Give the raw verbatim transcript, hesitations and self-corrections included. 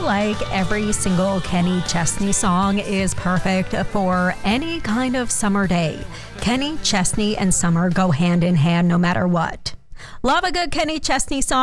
like every single Kenny Chesney song is perfect for any kind of summer day. Kenny Chesney and summer go hand in hand no matter what. Love a good Kenny Chesney song.